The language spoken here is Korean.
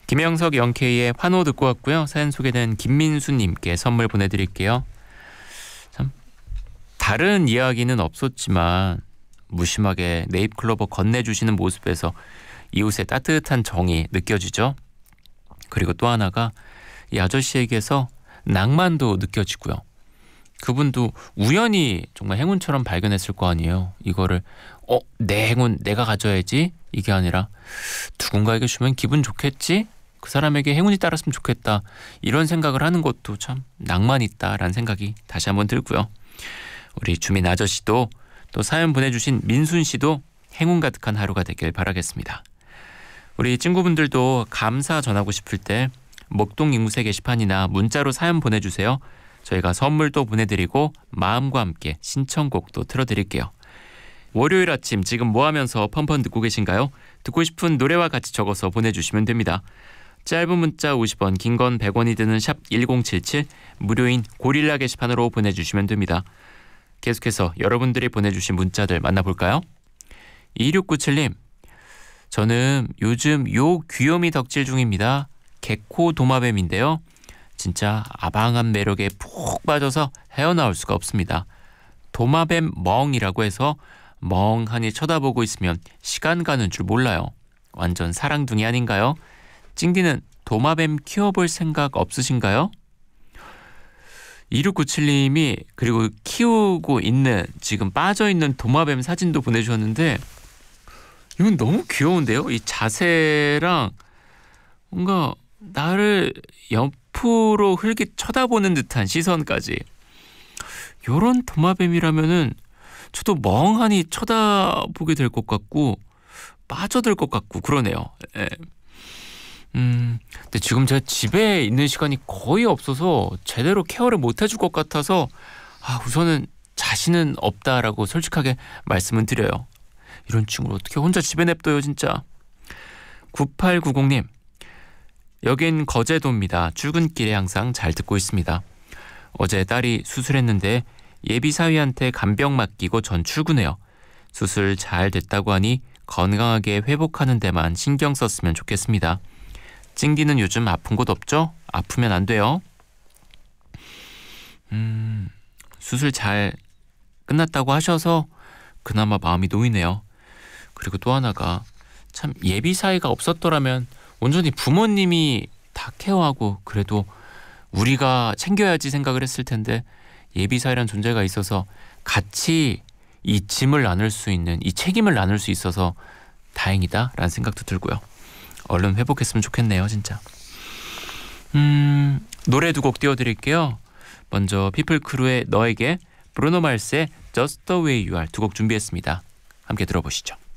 김영석 영케이의 환호 듣고 왔고요. 사연 소개된 김민수님께 선물 보내드릴게요. 참 다른 이야기는 없었지만 무심하게 네잎클로버 건네주시는 모습에서 이웃의 따뜻한 정이 느껴지죠. 그리고 또 하나가 이 아저씨에게서 낭만도 느껴지고요. 그분도 우연히 정말 행운처럼 발견했을 거 아니에요. 이거를 내 행운 내가 가져야지 이게 아니라 누군가에게 주면 기분 좋겠지? 그 사람에게 행운이 따랐으면 좋겠다. 이런 생각을 하는 것도 참 낭만 있다라는 생각이 다시 한번 들고요. 우리 주민 아저씨도 또 사연 보내주신 민순 씨도 행운 가득한 하루가 되길 바라겠습니다. 우리 친구분들도 감사 전하고 싶을 때 목동 잉무새 게시판이나 문자로 사연 보내주세요. 저희가 선물도 보내드리고 마음과 함께 신청곡도 틀어드릴게요. 월요일 아침 지금 뭐 하면서 펀펀 듣고 계신가요? 듣고 싶은 노래와 같이 적어서 보내주시면 됩니다. 짧은 문자 50원, 긴 건 100원이 드는 샵 1077, 무료인 고릴라 게시판으로 보내주시면 됩니다. 계속해서 여러분들이 보내주신 문자들 만나볼까요? 2697님, 저는 요즘 요 귀요미 덕질 중입니다. 개코 도마뱀인데요. 진짜 아방한 매력에 푹 빠져서 헤어나올 수가 없습니다. 도마뱀 멍이라고 해서 멍하니 쳐다보고 있으면 시간 가는 줄 몰라요. 완전 사랑둥이 아닌가요? 찡디는 도마뱀 키워볼 생각 없으신가요? 2697님이 그리고 키우고 있는 지금 빠져있는 도마뱀 사진도 보내주셨는데 이건 너무 귀여운데요? 이 자세랑 뭔가 나를 옆으로 흘깃 쳐다보는 듯한 시선까지. 요런 도마뱀이라면은 저도 멍하니 쳐다보게 될 것 같고 빠져들 것 같고 그러네요. 예. 근데 지금 제가 집에 있는 시간이 거의 없어서 제대로 케어를 못 해줄 것 같아서 우선은 자신은 없다라고 솔직하게 말씀은 드려요. 이런 친구를 어떻게 혼자 집에 냅둬요 진짜. 9890님, 여긴 거제도입니다. 출근길에 항상 잘 듣고 있습니다. 어제 딸이 수술했는데 예비사위한테 간병 맡기고 전 출근해요. 수술 잘 됐다고 하니 건강하게 회복하는 데만 신경 썼으면 좋겠습니다. 찡디는 요즘 아픈 곳 없죠? 아프면 안 돼요. 수술 잘 끝났다고 하셔서 그나마 마음이 놓이네요. 그리고 또 하나가 참 예비사위가 없었더라면 온전히 부모님이 다 케어하고 그래도 우리가 챙겨야지 생각을 했을 텐데 예비사위란 존재가 있어서 같이 이 짐을 나눌 수 있는 이 책임을 나눌 수 있어서 다행이다라는 생각도 들고요. 얼른 회복했으면 좋겠네요 진짜. 노래 두 곡 띄워드릴게요. 먼저 피플크루의 너에게, 브루노 마스의 Just the way you are 두 곡 준비했습니다. 함께 들어보시죠.